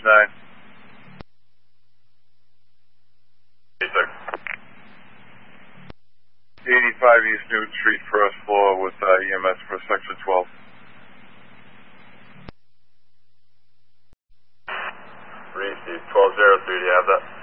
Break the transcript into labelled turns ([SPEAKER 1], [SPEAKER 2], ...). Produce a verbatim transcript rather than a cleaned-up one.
[SPEAKER 1] nine. eighty-five East Newton Street, first floor with uh, E M S for section twelve.
[SPEAKER 2] Received twelve oh three, do you have that?